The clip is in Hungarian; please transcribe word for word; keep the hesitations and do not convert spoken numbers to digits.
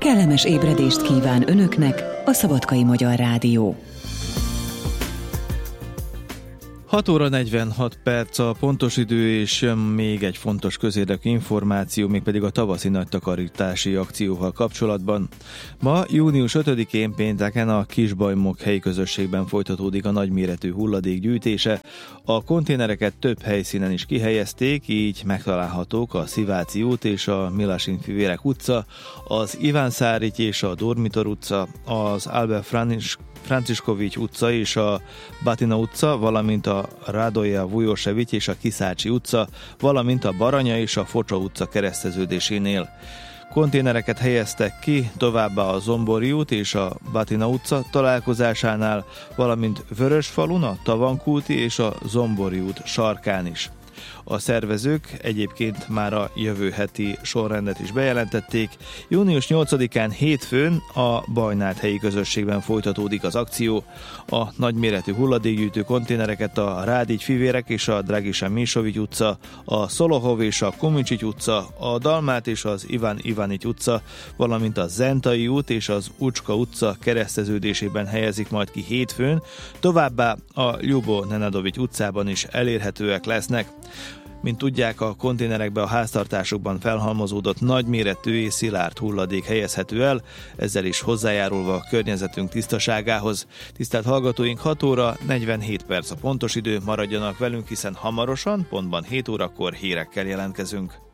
kellemes ébredést kíván Önöknek a Szabadkai Magyar Rádió. hat óra negyvenhat perc a pontos idő, és még egy fontos közérdekű információ, mégpedig a tavaszi nagy takarítási akcióval kapcsolatban. Ma, június ötödikén pénteken a Kisbajmok helyi közösségben folytatódik a nagyméretű hulladék gyűjtése. A konténereket több helyszínen is kihelyezték, így megtalálhatók a Sziváci út és a Milasin-fivérek utca, az Iván Szárity és a Dormitor utca, az Albert Franciskovics utca és a Batina utca, valamint a Radoja Vujosevics és a Kiszácsi utca, valamint a Baranya és a Focsa utca kereszteződésénél. Konténereket helyeztek ki továbbá a Zombori út és a Batina utca találkozásánál, valamint Vörösfalun, a Tavankúti és a Zombori út sarkán is. A szervezők egyébként már a jövő heti sorrendet is bejelentették. június nyolcadikán hétfőn a Bajnát helyi közösségben folytatódik az akció. A nagyméretű hulladékgyűjtő konténereket a Rádics-fivérek és a Dragisa Misovics utca, a Szolohov és a Komicsics utca, a Dalmát és az Iván Ivanics utca, valamint a Zentai út és az Ucska utca kereszteződésében helyezik majd ki hétfőn, továbbá a Ljubo Nenadovics utcában is elérhetőek lesznek. Mint tudják, a konténerekbe a háztartásokban felhalmozódott nagyméretű és szilárd hulladék helyezhető el, ezzel is hozzájárulva a környezetünk tisztaságához. Tisztelt hallgatóink, hat óra negyvenhét perc a pontos idő, maradjanak velünk, hiszen hamarosan, pontban hét órakor hírekkel jelentkezünk.